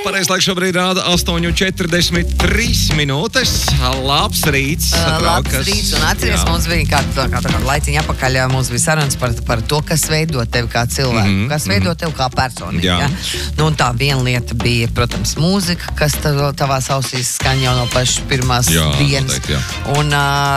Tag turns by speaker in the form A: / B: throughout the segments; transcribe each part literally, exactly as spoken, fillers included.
A: Pareiz laiks šobrīd rāda astoņi četrdesmit trīs minūtes. Labs rīts.
B: Uh, labs rīts. Un atceries, jā. Mums bija kāda kā, kā laiciņa apakaļ, mums bija sarunas par, par to, kas veido tevi kā cilvēku, mm -hmm. kas veido tevi kā personību. Ja? Nu, un tā viena lieta bija, protams, mūzika, kas tavās ausīs skaņa jau no pašas pirmās jā, dienas. Noteikti, un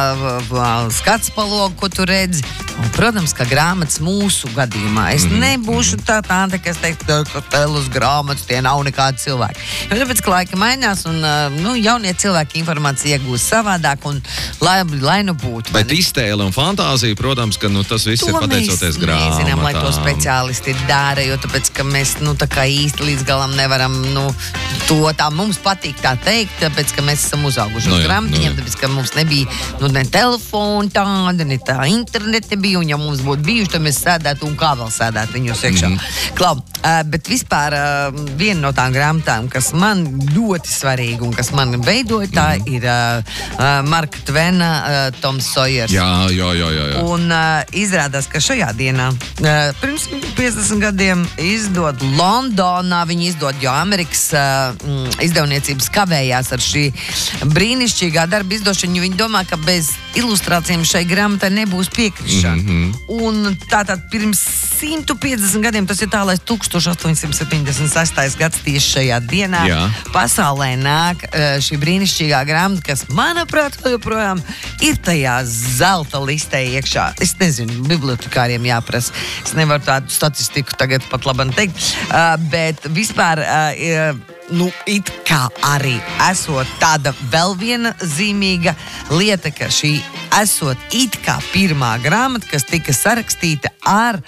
B: uh, skats pa logu, ko tu redzi. Un, protams, ka grāmatas mūsu gadījumā. Es mm -hmm. nebūšu tā tāda, kas teikt, ka telus grāmatas tie nav nekādi cilvēki. Jo tāpēc, ka laika mainās un nu, jaunie cilvēki informāciju iegūst savādāk un lai, lai nu būtu.
A: Bet iztēle un fantāzija, protams, ka nu, tas viss to ir pateicoties grāmatām.
B: Mēs nezinām, lai to speciālisti dara, jo tāpēc, ka mēs nu, tā kā īsti līdz galam nevaram nu, to tā mums patīk tā teikt, tāpēc, ka mēs esam uzauguši uz no grāmatiņiem, no tāpēc, ka mums nebija nu, ne telefona tāda, ne tā interneta bija, un ja mums būtu bijuši, tad mēs sēdētu un kā vēl sēdētu viņus iekšā. Mm -hmm. Klau, uh, bet vispār uh, viena no tām grāmatām, kas man ļoti svarīga un kas man veidoja, tā mm -hmm. ir uh, uh, Marka Tvena uh, Toms Sojers.
A: Jā, jā, jā, jā.
B: Un uh, izrādās, ka šajā dienā, uh, pirms piecdesmit gadiem izdod Londonā, viņi izdod, jo Amerikas uh, izdevniecības kavējās ar šī brīnišķīgā darba izdošanu, jo viņi domā, ka bez ilustrācijām šai grāmatai nebūs piekrišana. Mm -hmm. Un tātad pirms simt piecdesmit gadiem, tas ir tā, lai tūkstoš astoņsimt septiņdesmit sestais gads tieši šajā dienā jā. Pasaulē nāk šī brīnišķīgā grāmata, kas, manuprāt, joprojām ir tajā zelta listē iekšā. Es nezinu, bibliotekāriem jāprasa. Es nevaru tādu statistiku tagad pat labam teikt, uh, bet vispār uh, nu, it kā arī esot tāda vēl viena zīmīga lieta, ka šī esot it kā pirmā grāmata, kas tika sarakstīta ar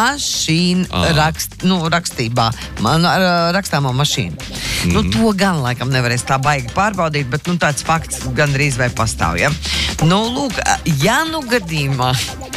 B: mašīnu rakst, nu, rakstībā, man, ar rakstāmo mašīnu. Mm-hmm. Nu, to gan laikam nevarēs tā baigi pārbaudīt, bet nu, tāds fakts gandrīz vai pastāv. Ja? Nu, lūk, ja nu gadījumā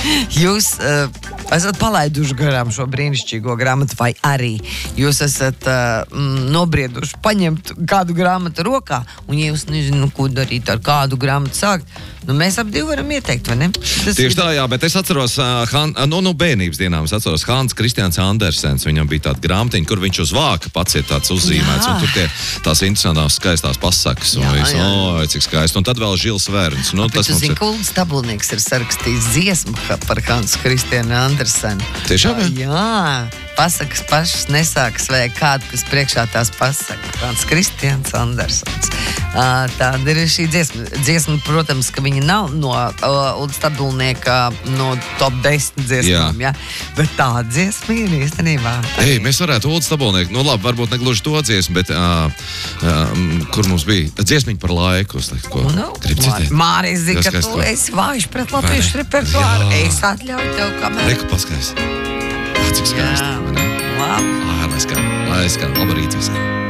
B: jūs uh, esat palaiduši garām šo brīnišķīgo grāmatu, vai arī jūs esat uh, nobrieduši paņemt kādu grāmatu rokā, un ja jūs nezinu, ko darīt ar kādu grāmatu sākt, nu, mēs ap divu varam ieteikt, vai ne? Tas
A: Tieši tā, jā, bet es atceros, uh, Han, no, no bērnības dienām, es atceros Hans Kristians Andersens, viņam bija tāda grāmatiņa, kur viņš uz vāka pats ir tāds uzzīmēts, jā. Un tur tie tās interesantās, skaistās pasakas, un jā, viss, oi, cik skaisti, un tad vēl Žils Verns. Nu,
B: tas mums ir... Kulds Stablnieks ir sarakstījis dziesmu par Hans Kristianu Andersenu.
A: Tiešām?
B: Jā. Pasakas pašas nesākas, vai kādu, kas priekšā tās pasaka. Kāds Kristians Andersens. Uh, tāda ir šī dziesma. Dziesma, protams, ka viņa nav no uh, Ulda Stablnieka no top desmit dziesmām, ja? Bet tā dziesma ir īstenībā.
A: Ei, mēs varētu Ulda Stablnieku, nu labi, varbūt negluži to dziesmu, bet uh, uh, kur mums bija dziesmiņa par laiku. Ko?
B: Nu, Māris, zina, ka tu esi vājš pret latviešu repertuāru. Es atļauju tev, kamēr.
A: Reku paskaist. Cik skaisti, vai ne?
B: Labi.
A: Ā, lai skan, lai skan, labi rīts visiem.